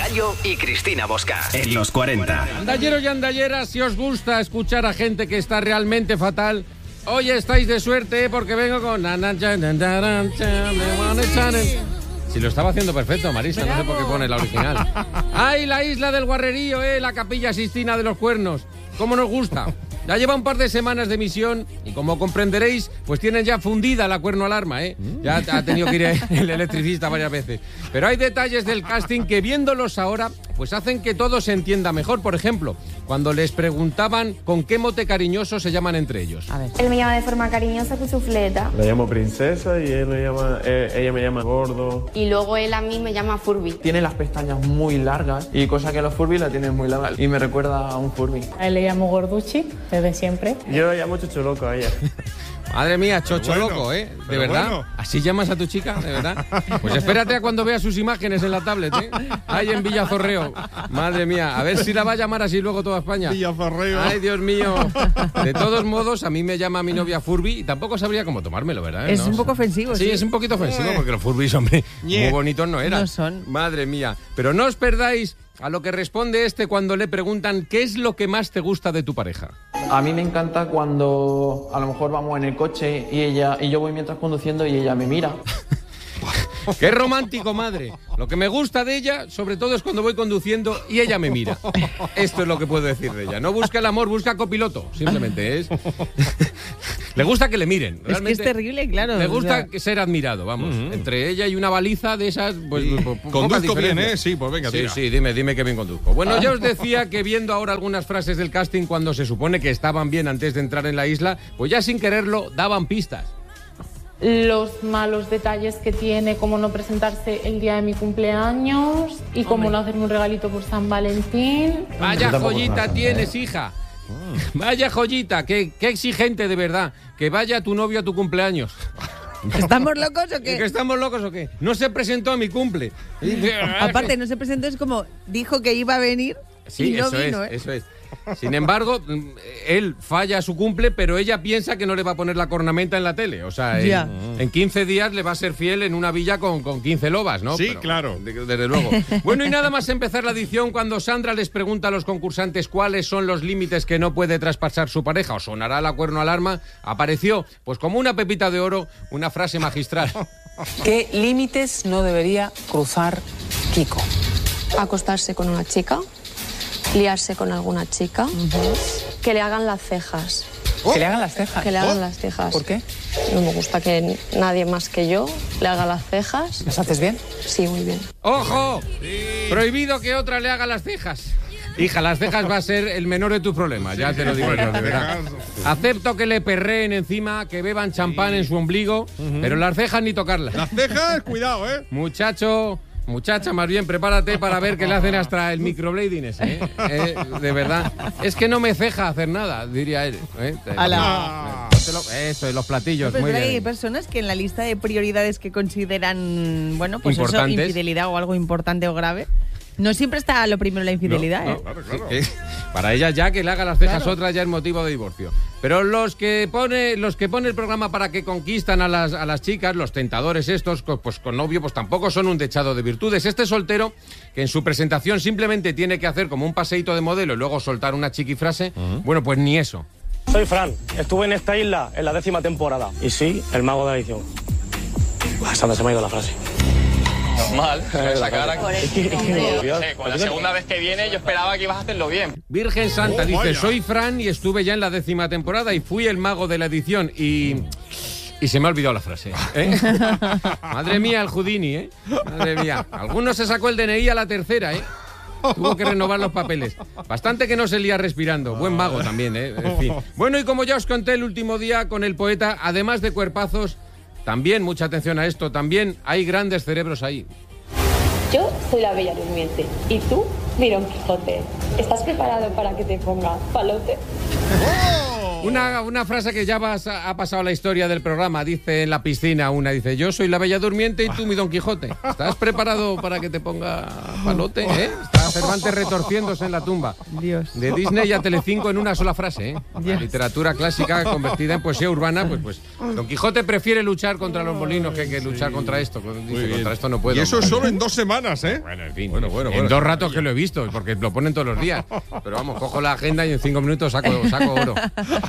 Gallo y Cristina Bosca. En los 40. Andalleros y andalleras, si os gusta escuchar a gente que está realmente fatal, hoy estáis de suerte porque vengo con... Si lo estaba haciendo perfecto, Marisa, no sé por qué pone la original. ¡Ay, la isla del Guarrerío, la Capilla Sistina de los Cuernos! ¿Cómo nos gusta? Ya lleva un par de semanas de emisión y como comprenderéis, pues tienen ya fundida la cuerno alarma, Ya ha tenido que ir el electricista varias veces. Pero hay detalles del casting que viéndolos ahora, pues hacen que todo se entienda mejor. Por ejemplo, cuando les preguntaban con qué mote cariñoso se llaman entre ellos. A ver. Él me llama de forma cariñosa Cuchufleta. La llamo princesa y ella me llama gordo. Y luego él a mí me llama Furby. Tiene las pestañas muy largas y cosa que los Furby la tienen muy largas. Y me recuerda a un Furby. A él le llamo Gorduchi, desde siempre. Yo la llamo Chocho Loco a ella. Madre mía, Chocho Bueno, Loco, ¿De verdad? bueno. ¿Así llamas a tu chica? ¿De verdad? Pues espérate a cuando veas sus imágenes en la tablet, Ahí en Villazorreo. Madre mía, a ver si la va a llamar así luego toda España. Villazorreo. Ay, Dios mío. De todos modos, a mí me llama mi novia Furby y tampoco sabría cómo tomármelo, ¿verdad? Es un poco ofensivo, Sí, es un poquito ofensivo porque los Furbys, hombre, muy bonitos no eran. No son. Madre mía. Pero no os perdáis a lo que responde cuando le preguntan ¿qué es lo que más te gusta de tu pareja? A mí me encanta cuando a lo mejor vamos en el coche y yo voy mientras conduciendo y ella me mira. ¡Qué romántico, madre! Lo que me gusta de ella, sobre todo, es cuando voy conduciendo y ella me mira. Esto es lo que puedo decir de ella. No busca el amor, busca copiloto. Simplemente es... Le gusta que le miren. Realmente, es que es terrible, claro. Le gusta ser admirado, vamos. Entre ella y una baliza de esas, pues... Conduzco bien, Sí, pues venga, tira. Sí, dime que bien conduzco. Bueno, ya os decía que viendo ahora algunas frases del casting cuando se supone que estaban bien antes de entrar en la isla, pues ya sin quererlo daban pistas. Los malos detalles que tiene, como no presentarse el día de mi cumpleaños y como no hacerme un regalito por San Valentín. Vaya joyita tienes, hija. Vaya joyita, qué exigente de verdad. Que vaya tu novio a tu cumpleaños. ¿Estamos locos o qué? ¿Que estamos locos o qué? No se presentó a mi cumple. Aparte, no se presentó, es como dijo que iba a venir y no vino, Eso es. Sin embargo, él falla su cumple, pero ella piensa que no le va a poner la cornamenta en la tele. O sea, en 15 días le va a ser fiel en una villa con 15 lobas, ¿no? Sí, pero, claro. Desde luego. Bueno, y nada más empezar la edición, cuando Sandra les pregunta a los concursantes cuáles son los límites que no puede traspasar su pareja o sonará la cuerno alarma, apareció, pues como una pepita de oro, una frase magistral. ¿Qué límites no debería cruzar Kiko? Acostarse con una chica, liarse con alguna chica, que le hagan las cejas. ¿Que le hagan las cejas? Que le hagan las cejas. ¿Por qué? No me gusta que nadie más que yo le haga las cejas. ¿Las haces bien? Sí, muy bien. ¡Ojo! Prohibido que otra le haga las cejas. Hija, las cejas va a ser el menor de tus problemas, ya te lo digo yo, de verdad. Acepto que le perreen encima, que beban champán en su ombligo, pero las cejas ni tocarlas. Las cejas, cuidado, Muchacha, más bien, prepárate para ver que le hacen hasta el microblading ese, de verdad. Es que no me ceja hacer nada, diría él. Eso, los platillos, Pues muy bien. hay personas que en la lista de prioridades que consideran, bueno, pues eso, Importantes. infidelidad o algo importante o grave, no siempre está lo primero la infidelidad, Claro. Sí, para ella ya que le haga las cejas otras ya es motivo de divorcio. Pero los que pone el programa para que conquistan a las chicas, los tentadores estos, pues con novio, pues tampoco son un dechado de virtudes. Este soltero, que en su presentación simplemente tiene que hacer como un paseíto de modelo y luego soltar una chiquifrase, bueno, pues ni eso. Soy Fran, estuve en esta isla en la 10ª temporada. Y sí, el mago de la edición. Hasta donde se me ha ido la frase. Normal, esa cara. Con la segunda vez que viene yo esperaba que ibas a hacerlo bien. Virgen Santa, dice, soy Fran y estuve ya en la 10ª temporada y fui el mago de la edición y se me ha olvidado la frase. Madre mía, el Houdini, Madre mía. Algunos se sacó el DNI a la tercera, Tuvo que renovar los papeles. Bastante que no se lía respirando. Buen mago también, En fin. Bueno, y como ya os conté el último día con el poeta, además de cuerpazos, también, mucha atención a esto, también hay grandes cerebros ahí. Yo soy la Bella Durmiente y tú, Don Quijote. ¿Estás preparado para que te ponga palote? Una frase que ya ha pasado a la historia del programa. Dice en la piscina dice, yo soy la Bella Durmiente y tú mi Don Quijote. ¿Estás preparado para que te ponga palote? Está Cervantes retorciéndose en la tumba. Dios. De Disney a Telecinco en una sola frase. La literatura clásica convertida en poesía urbana. Pues Don Quijote prefiere luchar contra los molinos que luchar contra esto. Dice, contra esto no puedo. Y eso es solo en 2 semanas, ¿eh? Bueno, en fin. Bueno. En 2 ratos que lo he visto, porque lo ponen todos los días. Pero vamos, cojo la agenda y en 5 minutos saco oro.